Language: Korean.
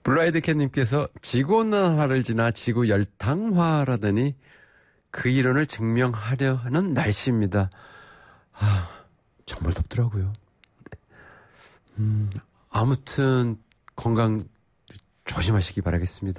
블라이드 캣님께서 지구온난화를 지나 지구 열탕화라더니 그 이론을 증명하려 하는 날씨입니다. 아, 정말 덥더라고요. 아무튼 건강 조심하시기 바라겠습니다.